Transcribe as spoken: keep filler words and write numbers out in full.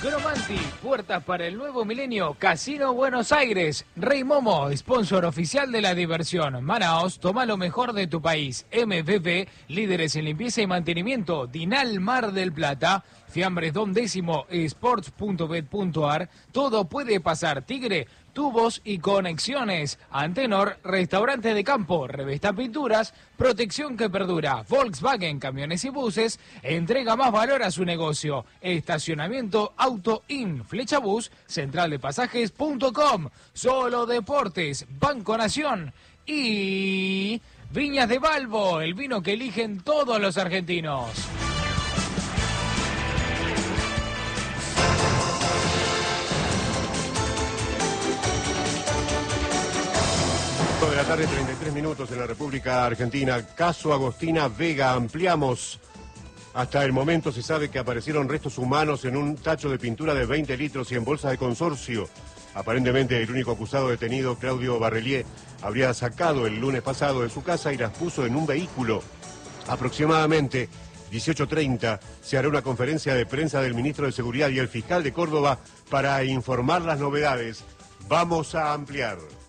Cromanti, puertas para el nuevo milenio, Casino Buenos Aires. Rey Momo, sponsor oficial de la diversión. Manaos, toma lo mejor de tu país. M F F, líderes en limpieza y mantenimiento. Dinal Mar del Plata. Fiambres Don Décimo, sports punto bet punto ar. Todo puede pasar. Tigre, tubos y conexiones. Antenor, restaurante de campo. Revesta Pinturas, protección que perdura. Volkswagen, camiones y buses. Entrega más valor a su negocio. Estacionamiento Auto In. Flechabús, central de pasajes punto com. Solo Deportes, Banco Nación. Y Viñas de Balbo, el vino que eligen todos los argentinos. De la tarde, treinta y tres minutos en la República Argentina. Caso Agostina Vega. Ampliamos. Hasta el momento se sabe que aparecieron restos humanos en un tacho de pintura de veinte litros y en bolsas de consorcio. Aparentemente el único acusado detenido, Claudio Barrelier, habría sacado el lunes pasado de su casa y las puso en un vehículo. Aproximadamente dieciocho treinta se hará una conferencia de prensa del ministro de Seguridad y el fiscal de Córdoba para informar las novedades. Vamos a ampliar.